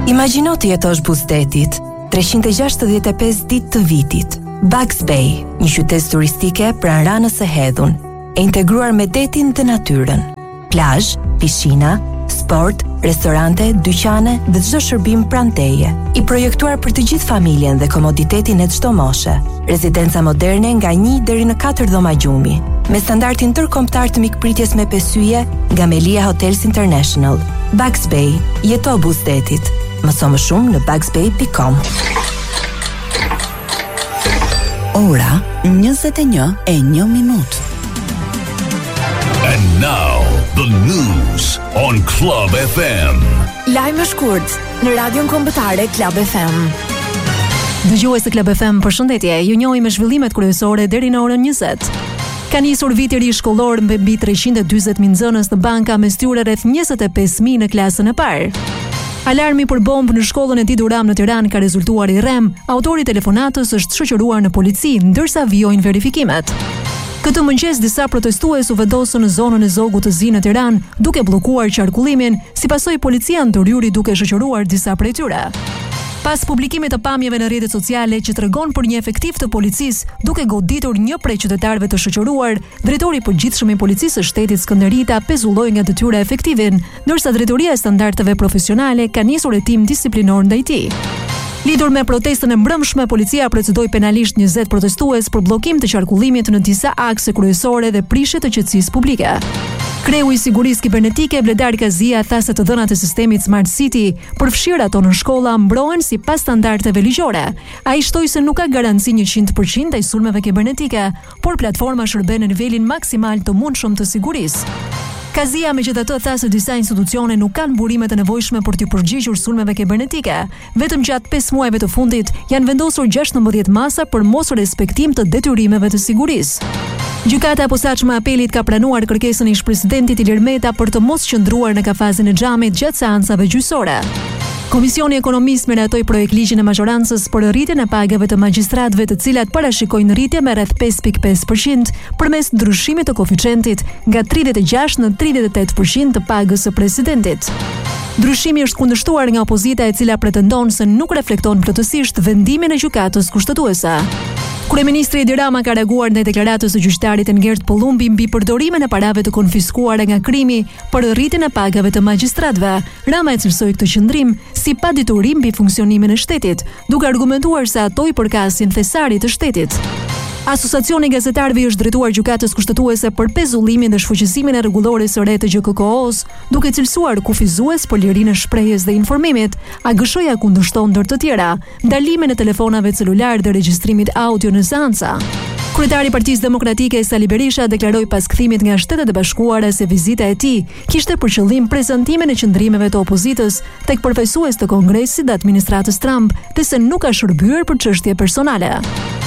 Imagjino të jetosh buzëdetit, 365 ditë të vitit. Bugs Bay, një qytet turistike pranë Ranës së Hedhun, e integruar me detin dhe natyrën. Plazh, pishina, sport, restorante, dyqane dhe çdo shërbim pranë teje. I projektuar për të gjithë familjen dhe komoditetin e çdo moshe. Rezidenca moderne nga 1 deri në 4 dhoma gjumi, me standardin ndërkombëtar të mikpritjes me pesyje nga Melia Hotels International. Bugs Bay, jeto buzëdetit. Mëso më shumë në bugsbay.com. Ora 21:01. And now the news on Club FM. Lajme shkurt në radion kombëtare Club FM. Dëgjues të Club FM, përshëndetje. Ju njohim me zhvillimet kryesore deri në orën 20. Ka nisur viti i ri shkollor me mbi 340.000 nxënës në banka, mes tyre rreth 25.000 në klasën e parë. Alarmi për bombë në shkollën e Tito Ram në Tiranë ka rezultuar i rrem. Autori i telefonatës është shoqëruar në polici, ndërsa vijojnë verifikimet. Këtë mëngjes disa protestues u vendosën në zonën e Zogut të Zi në Tiranë, duke bllokuar qarkullimin, si pasojë policia ndërhyri duke shoqëruar disa prej tyre. Pas publikimit të pamjeve në rrjetet sociale që tregon për një efektiv të policisë duke goditur një prej qytetarëve të shoqëruar, drejtori i përgjithshëm i policisë së shtetit Skënderita pezulloi nga detyra efektivin, ndërsa drejtoria e standardeve profesionale ka nisur hetim disiplinor ndaj tij. Lidhur me protestën e mbrëmshme, policia procedoi penalisht 20 protestues për bllokim të qarkullimit në disa akse kryesore dhe prishje të qetësisë publike. Kreu i sigurisë kibernetike Bledar Kazia tha se të dhënat e sistemit Smart City përfshirë ato në shkolla mbrohen sipas standardeve ligjore. Ai shtoi se nuk ka garanci 100% ndaj sulmeve kibernetike, por platforma shërben në nivelin maksimal të mundshëm të sigurisë. Kazia megjithatë tha se disa institucione nuk kanë burimet e nevojshme për të përgjigjur sulmeve kibernetike. Vetëm gjatë 5 muajve të fundit janë vendosur 16 masa për mos respektim të detyrimeve të sigurisë. Gjykata e posaçme apelit ka pranuar kërkesën e ish-presidentit Ilir Meta për të mos qëndruar në kafazin e xhamit gjatë seancave gjyqësore. Komisioni Ekonomisë miratoi projekt ligjin e mazhorancës për rritjen e pagave të magjistratëve, të cilat parashikojnë rritje me rreth 5.5% përmes ndryshimit të koeficientit nga 36 në 38% të pagës së presidentit. Ndryshimi është kundërshtuar nga opozita, e cila pretendon se nuk reflekton plotësisht vendimin e gjykatës kushtetuese. Kryeministri Edi Rama ka reaguar ndaj deklaratës së gjyqtarit Engert Pollumbi mbi përdorimin e parave të konfiskuara nga krimi për rritjen e pagave të magjistratëve. Rama e cilësoi këtë qëndrim si paditurim mbi funksionimin e shtetit, duke argumentuar se ato i përkasin thesarit të shtetit. Asociacioni i gazetarëve është drejtuar gjykatës kushtetuese për pezullimin dhe shfuqësimin e rregullores së re të GKKO-s, duke cilësuar kufizues për lirinë e shprehjes dhe informimit. AGSH-ja kundërshton ndër të tjera ndalimin e telefonave celular dhe regjistrimit audio në seanca. Kryetari i Partisë Demokratike Sali Berisha deklaroi pas kthimit nga Shtetet e Bashkuara se vizita e tij kishte për qëllim prezantimin e qëndrimeve të opozitës tek përfaqësues të Kongresit dhe administratës Trump, dhe se nuk ka shërbyer për çështje personale.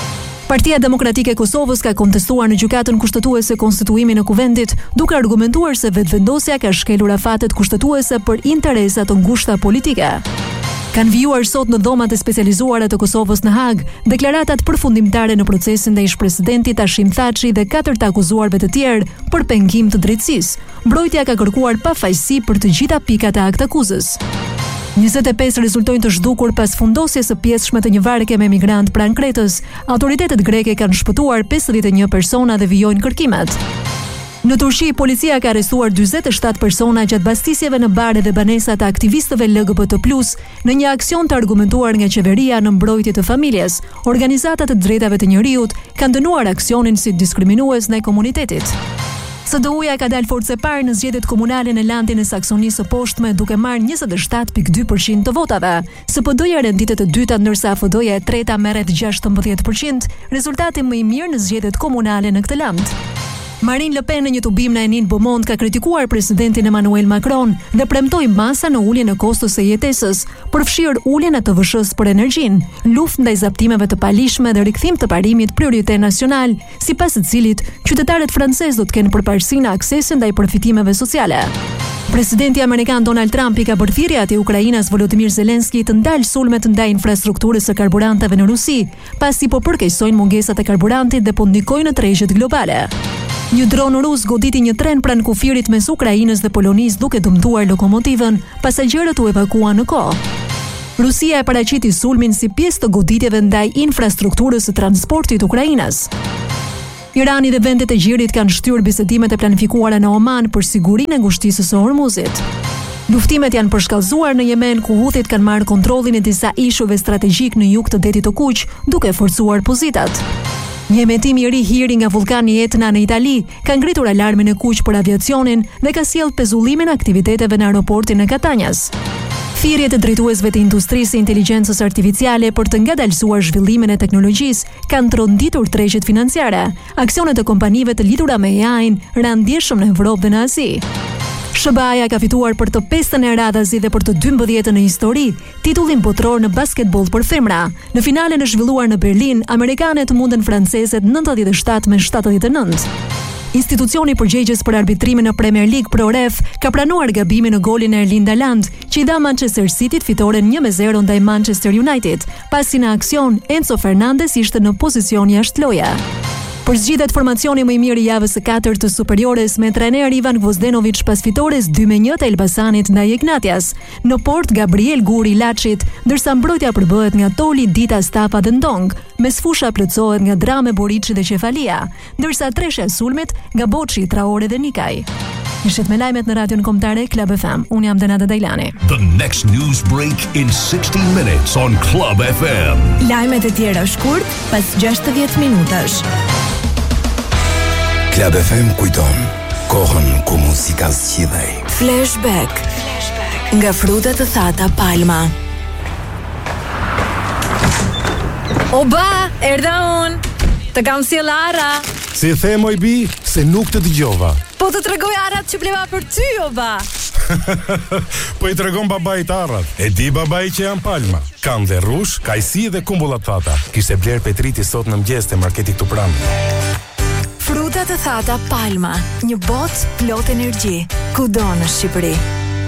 Partia Demokratike e Kosovës ka kontestuar në gjykatën kushtetuese konstituimin e kuvendit, duke argumentuar se vetvendosja ka shkelur afatet kushtetuese për interesa të ngushta politike. Kanë vijuar sot në dhomat e specializuara të Kosovës në Hag deklaratat përfundimtare në procesin ndaj ish-presidentit Hashim Thaçi dhe 4 të akuzuarve të tjerë për pengim të drejtësisë. Mbrojtja ka kërkuar pafajësi për të gjitha pikat e aktakuzës. 25 rezultojnë të zhdukur pas fundosjes së pjesëshme të një varke me emigrant pranë Kretës. Autoritetet greke kanë shpëtuar 51 persona dhe vijojnë kërkimet. Në Turqi, policia ka arrestuar 47 persona gjatë bastisjeve në bare dhe banesa të aktivistëve LGBT+, në një aksion të argumentuar nga qeveria në mbrojtje të familjes. Organizatat të drejtave të njerëzit kanë dënuar aksionin si diskriminues ndaj komunitetit. SDU-ja ka dalë forcë e parë në zgjedhjet komunale në landin e Saksonisë së Poshtme, duke marrë 27.2% të votave. SPD-ja renditet e dyta, ndërsa AFD-ja e treta me rreth 16%, rezultati më i mirë në zgjedhjet komunale në këtë land. Marine Le Pen në një tubim në Enin Beaumont ka kritikuar presidentin Emmanuel Macron dhe premtoi masa në uljen e kostos së jetesës, përfshirë uljen e TVSH-s për energjinë, luftë ndaj zaptimeve të palishme dhe rikthim të parimit prioritet nacional, sipas të cilit qytetarët francezë do të kenë përparësi në aksesin ndaj përfitimeve sociale. Presidenti amerikan Donald Trump i ka bërë thirrje atij Ukrainas Volodymyr Zelenski të ndalë sulmet ndaj infrastrukturës së karburanteve në Rusi, pasi po përkeqësojnë mungesat e karburantit dhe po ndikojnë në tregjet globale. Një dron rus goditi një tren pranë kufirit mes Ukrainës dhe Polonisë, duke dëmtuar lokomotivën, pasagerët u evakuan në kohë. Rusia e paraqiti sulmin si pjesë të goditjeve ndaj infrastrukturës së transportit Ukrainës. Irani dhe vendet e gjirit kanë shtyrë bisedimet e planifikuara në Oman për sigurinë e ngushtisës së Hormuzit. Luftimet janë përshkallëzuar në Yemen, ku Houthit kanë marrë kontrollin e disa ishuve strategjik në jug të detit të Kuq, duke forcuar pozitat. Një emetim i ri hiri nga vulkani Etna në Itali ka ngritur alarmin e Kuq për aviacionin dhe ka sjellë pezullimin e aktiviteteve në aeroportin e Katanjas. Thirrjet e drejtuesve të industrisë së inteligjencës artificiale për të ngadalësuar zhvillimin e teknologjisë kanë tronditur tregjet financiare. Aksionet e kompanive të lidhura me AI-n ranë ndjeshëm në Evropë dhe në Azi. SBA ka fituar për të 5-ën e radhazi dhe për të 12-ën në histori titullin botror në basketboll për femra. Në finalen e zhvilluar në Berlin, amerikanet mundën franceset 97 me 79. Institucioni përgjegjës për arbitrimin në Premier League Pro-Ref ka pranuar gabimin në golin e Erling Haaland, që i dha Manchester Cityt fitoren 1-0 ndaj Manchester United, pasi në aksion Enzo Fernandez ishte në pozicion jashtë loje. Përzgjidhet formacioni më i mirë i javës së 4 të superiores me trajner Ivan Gvozdenovic pas fitores 2-1 të Elbasanit ndaj Ignatias. Në port Gabriel Guri Laçit, ndërsa mbrojtja përbëhet nga Toli, Dita, Stafa dhe Ndong, mes fusha plotësohet nga Drame, Boriçi dhe Qefalia, ndërsa treshja e sulmit nga Boçi, Traore dhe Nikaj. Ishit me lajmet në radion kombëtare Club FM. Unë jam Denada Dajlani. The next news break in 60 minutes on Club FM. Lajmet e tjera shkurt pas 60 minutash. Club FM kujton kohën ku muzika zgjidhej. Flashback. Nga frutat të thata Palma. Oba, erdha unë. Të kam sjell Ara. Si the moj bi, se nuk të dëgjova. Po të tregoj arat që bleva për ty, oba. Po i tregon babait arrat. E di babai që janë Palma. Kanë dhe rrush, kajsi dhe kumbullat thata. Kishte bler Petriti sot në mëngjes te marketi këtu pranë. Frutat të thata Palma, një botë plot energji, kudo në Shqipëri.